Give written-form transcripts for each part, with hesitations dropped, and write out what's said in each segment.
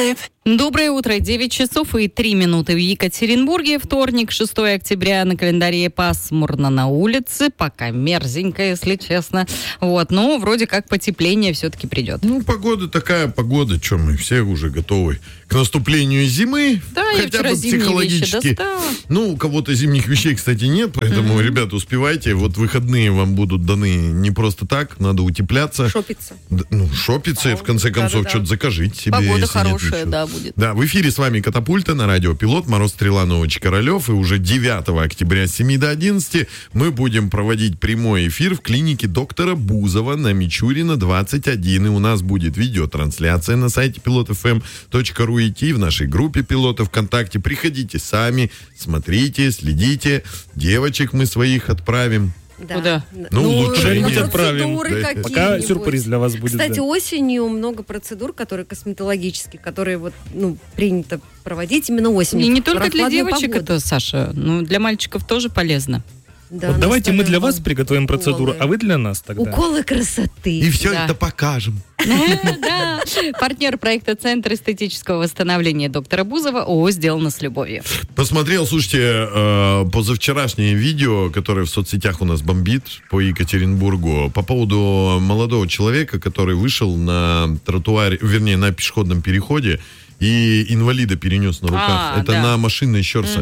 Доброе утро, 9 часов и 3 минуты в Екатеринбурге. Вторник, 6 октября, на календаре пасмурно на улице, пока мерзенько, если честно. Вот, но вроде как потепление все-таки придет. Ну, погода такая погода, что мы все уже готовы к наступлению зимы. Да, хотя бы психологически. Ну, у кого-то зимних вещей, кстати, нет, поэтому, ребята, успевайте. Вот выходные вам будут даны не просто так, надо утепляться. Шопиться. Шопиться, и в конце концов, что-то закажите себе. Погода хорошая, да, будет. Да, в эфире с вами «Катапульта» на радио «Пилот», Мороз, Стрела, Новыч, Королев. И уже 9 октября с 7 до 11 мы будем проводить прямой эфир в клинике доктора Бузова на Мичурина, 21. И у нас будет видеотрансляция на сайте pilotfm.ru и в нашей группе «Пилоты» ВКонтакте. Приходите сами, смотрите, следите. Девочек мы своих отправим. Да. Куда? Ну, лучше не отправим. Да. Пока сюрприз для вас будет. Кстати, осенью много процедур, которые косметологические, которые вот, принято проводить именно осенью. И не только для девочек погода. это, Саша, но для мальчиков тоже полезно. Да, Вот давайте мы для вас уколы. приготовим процедуру, а вы для нас тогда. Уколы красоты. И все Да. это покажем. Да. Партнер проекта «Центр эстетического восстановления доктора Бузова» ООО «Сделано с любовью». Посмотрел, слушайте, позавчерашнее видео, которое в соцсетях у нас бомбит по Екатеринбургу, по поводу молодого человека, который вышел на тротуаре, вернее, на пешеходном переходе, и инвалида перенес на руках. Это да. на машинной щерсе.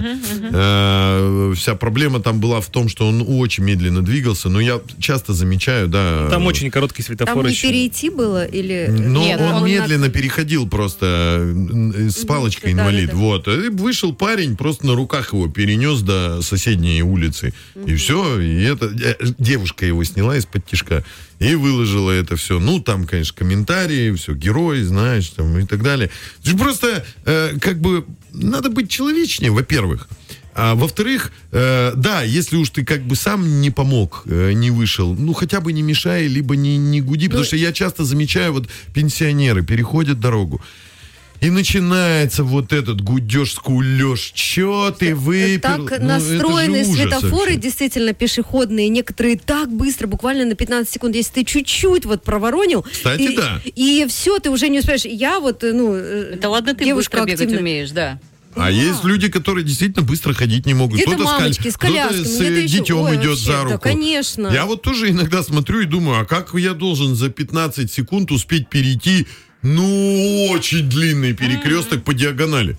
Вся проблема там была в том, что он очень медленно двигался, но я часто замечаю, да. Там очень короткий светофор Там не еще. перейти было или... Но Нет, он он медленно переходил просто с палочкой инвалид. да. Вот. И вышел парень, просто на руках его перенес до соседней улицы. И все. И это девушка его сняла из-под тишка и выложила это все. Ну, там, конечно, комментарии, все, герой, знаешь, там, и так далее. Просто, надо быть человечнее, во-первых. А во-вторых, да, если уж ты сам не помог, не вышел, хотя бы не мешай, либо не гуди, потому что я часто замечаю, вот пенсионеры переходят дорогу, и начинается вот этот гудеж, скулеж. Чё ты выпил? Так настроены светофоры, вообще. действительно, пешеходные. Некоторые так быстро, буквально на 15 секунд. Если ты чуть-чуть проворонил... Кстати, да. И все, ты уже не успеешь. Я Это ладно, ты девушка быстро бегать активная. умеешь, да. А есть люди, которые действительно быстро ходить не могут. Это Кто-то мамочки с колясками. кто-то с это еще... детем Ой, идет вообще, за руку. Да, конечно. Я вот тоже иногда смотрю и думаю, а как я должен за 15 секунд успеть перейти, очень длинный перекресток по диагонали?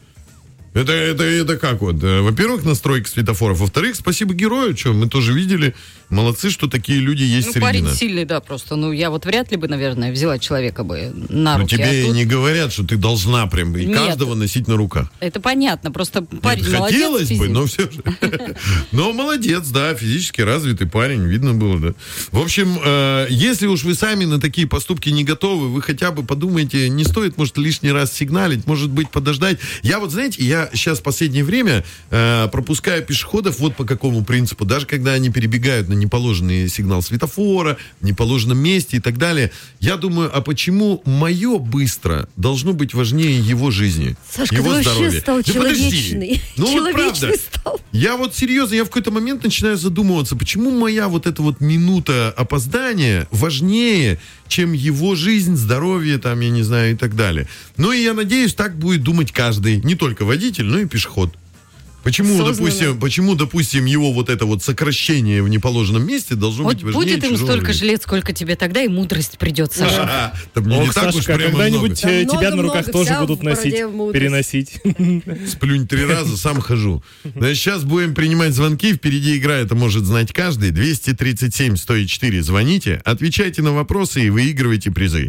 Это как вот? Во-первых, настройка светофоров. Во-вторых, спасибо герою, что мы тоже видели. Молодцы, что такие люди есть среди парень нас. сильный, да, просто. Я вот вряд ли бы, наверное, взяла человека бы на Но руки. тебе а тут... не говорят, что ты должна прям и Нет. каждого носить на руках. Это понятно, просто парень Нет, молодец. хотелось бы, физик. но все же. Но молодец, да, физически развитый парень, видно было, да. В общем, если уж вы сами на такие поступки не готовы, вы хотя бы подумайте, не стоит, может, лишний раз сигналить, может быть, подождать. Я вот, знаете, я сейчас в последнее время пропускаю пешеходов вот по какому принципу, даже когда они перебегают на неположенный сигнал светофора, в неположенном месте и так далее. Я думаю, а почему мое быстро должно быть важнее его жизни, Сашка, его ты вообще здоровья? стал Да подожди. человечный. Ну, вот правда. Человечный стал. Я вот серьезно, я в какой-то момент начинаю задумываться, почему моя вот эта вот минута опоздания важнее, чем его жизнь, здоровье, там, я не знаю, и так далее. Ну, и я надеюсь, так будет думать каждый, не только водитель, но и пешеход. Почему, допустим, его вот это вот сокращение в неположенном месте должно Вот быть важнее будет им чужого столько жизни? же лет, сколько тебе тогда, и мудрость придет, Саша. Да мне не Ох, так уж Сашка, прямо когда-нибудь много. тебя на Много-много, руках тоже вся будут в бороде носить, мудрость. переносить. Сплюнь 3 раза, сам хожу. Значит, сейчас будем принимать звонки. Впереди игра, это может знать каждый. 237-104. Звоните, отвечайте на вопросы и выигрывайте призы.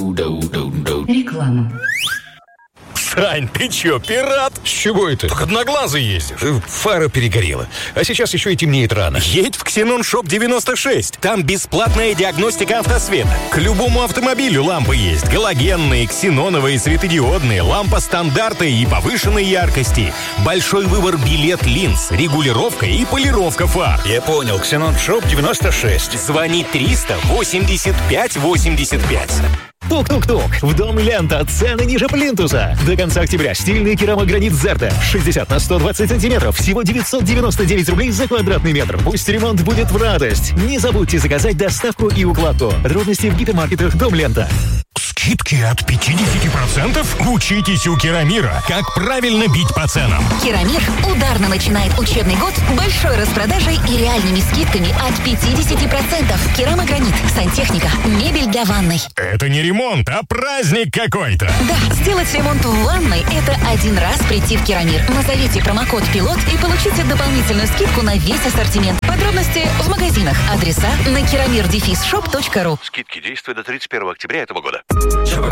Реклама. Сань, ты чё, пират? С чего это? Так одноглазый ездишь. Фара перегорела. А сейчас еще и темнеет рано. Едь в Ксенон Шоп 96. Там бесплатная диагностика автосвета. К любому автомобилю лампы есть. Галогенные, ксеноновые, светодиодные, лампа стандарта и повышенной яркости. Большой выбор билет линз, регулировка и полировка фар. Я понял. Ксенон Шоп 96. Звони 300-85-85. Тук-тук-тук. В Дом Лента. Цены ниже плинтуса. До конца октября стильный керамогранит Зерта. 60 на 120 сантиметров. Всего 999 рублей за квадратный метр. Пусть ремонт будет в радость. Не забудьте заказать доставку и укладку. Подробности в гипермаркетах Дом Лента. Скидки от 50%? Учитесь у Керамира, как правильно бить по ценам. Керамир ударно начинает учебный год большой распродажей и реальными скидками от 50%. Керамогранит, сантехника, мебель для ванной. Это не ремонт, а праздник какой-то. Да, сделать ремонт в ванной – это один раз прийти в Керамир. Назовите промокод «Пилот» и получите дополнительную скидку на весь ассортимент. Подробности в магазинах. Адреса на keramir-shop.ru. Скидки действуют до 31 октября этого года.